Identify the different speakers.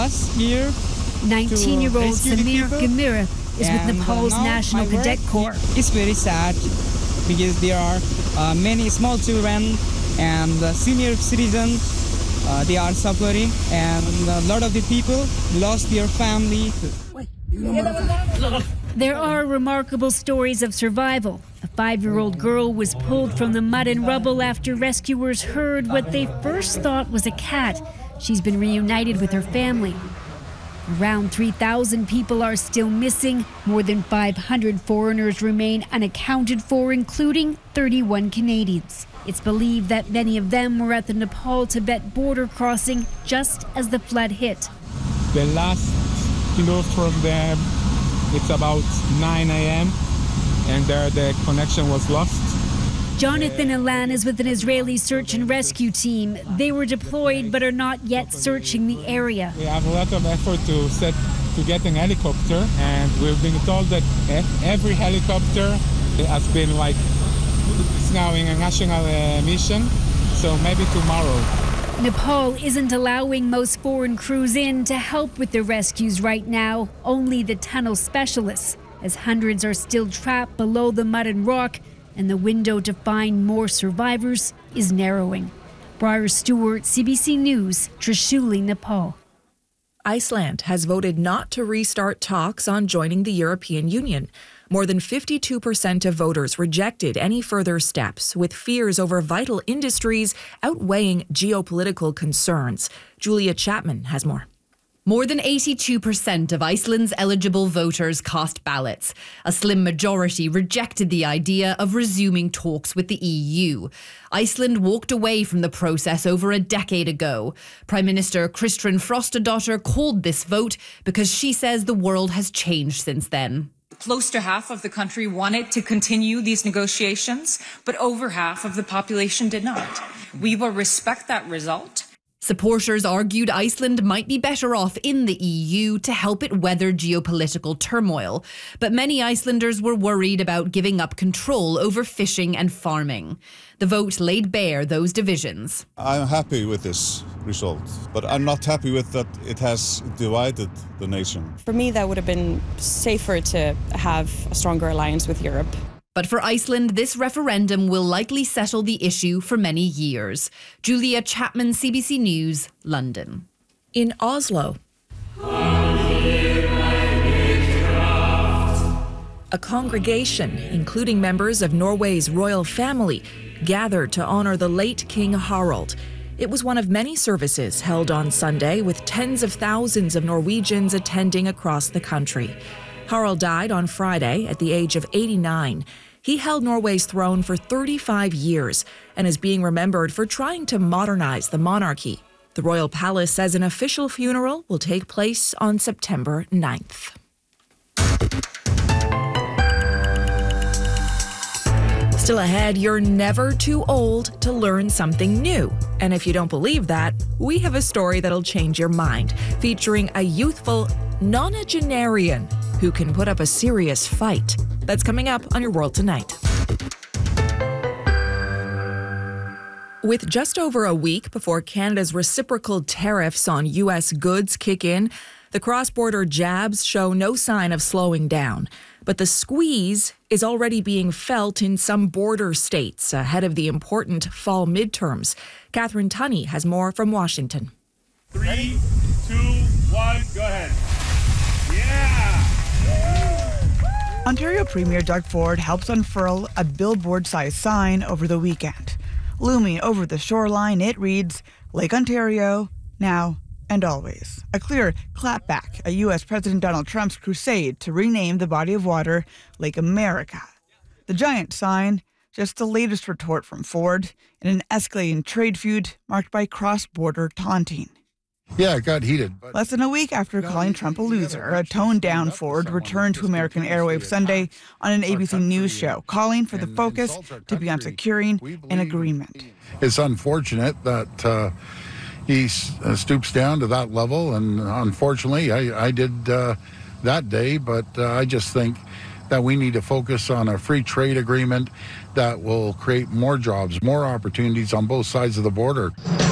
Speaker 1: bus here.
Speaker 2: 19-year-old Samir Gamira is with Nepal's National Cadet Corps.
Speaker 1: It's very sad because there are many small children and senior citizens. They are suffering, and a lot of the people lost their family.
Speaker 2: There are remarkable stories of survival. A 5-year-old girl was pulled from the mud and rubble after rescuers heard what they first thought was a cat. She's been reunited with her family. Around 3,000 people are still missing. More than 500 foreigners remain unaccounted for, including 31 Canadians. It's believed that many of them were at the Nepal-Tibet border crossing just as the flood hit.
Speaker 3: The last from them, it's about 9 a.m. and there the connection was lost.
Speaker 2: Jonathan Alan is with an Israeli search and rescue team. They were deployed but are not yet searching the area.
Speaker 3: We have a lot of effort to get an helicopter, and we've been told that every helicopter has been it's now in a national mission, so maybe tomorrow.
Speaker 2: Nepal isn't allowing most foreign crews in to help with the rescues right now, only the tunnel specialists, as hundreds are still trapped below the mud and rock, and the window to find more survivors is narrowing. Briar Stewart, CBC News, Trishuli, Nepal.
Speaker 4: Iceland has voted not to restart talks on joining the European Union. More than 52% of voters rejected any further steps, with fears over vital industries outweighing geopolitical concerns. Julia Chapman has more.
Speaker 5: More than 82% of Iceland's eligible voters cast ballots. A slim majority rejected the idea of resuming talks with the EU. Iceland walked away from the process over a decade ago. Prime Minister Kristrún Frostadóttir called this vote because she says the world has changed since then.
Speaker 6: Close to half of the country wanted to continue these negotiations, but over half of the population did not. We will respect that result.
Speaker 5: Supporters argued Iceland might be better off in the EU to help it weather geopolitical turmoil. But many Icelanders were worried about giving up control over fishing and farming. The vote laid bare those divisions.
Speaker 7: I'm happy with this result, but I'm not happy with that it has divided the nation.
Speaker 8: For me, that would have been safer to have a stronger alliance with Europe.
Speaker 5: But for Iceland, this referendum will likely settle the issue for many years. Julia Chapman, CBC News, London.
Speaker 4: In Oslo, a congregation, including members of Norway's royal family, gathered to honor the late King Harald. It was one of many services held on Sunday, with tens of thousands of Norwegians attending across the country. Harald died on Friday at the age of 89. He held Norway's throne for 35 years and is being remembered for trying to modernize the monarchy. The royal palace says an official funeral will take place on September 9th. Still ahead, you're never too old to learn something new. And if you don't believe that, we have a story that'll change your mind, featuring a youthful nonagenarian who can put up a serious fight. That's coming up on Your World Tonight. With just over a week before Canada's reciprocal tariffs on U.S. goods kick in, the cross-border jabs show no sign of slowing down. But the squeeze is already being felt in some border states ahead of the important fall midterms. Catherine Tunney has more from Washington.
Speaker 9: 3, 2, 1, go ahead. Yeah!
Speaker 10: Ontario Premier Doug Ford helps unfurl a billboard-sized sign over the weekend. Looming over the shoreline, it reads, Lake Ontario, now and always. A clear clapback at U.S. President Donald Trump's crusade to rename the body of water Lake America. The giant sign, just the latest retort from Ford in an escalating trade feud marked by cross-border taunting.
Speaker 11: Yeah, it got heated.
Speaker 10: Less than a week after calling Trump a loser, a toned-down Ford returned to American airwaves Sunday on an ABC News show, calling for the focus to be on securing an agreement.
Speaker 11: It's unfortunate that he stoops down to that level, and unfortunately, I did that day, but I just think that we need to focus on a free trade agreement that will create more jobs, more opportunities on both sides of the border.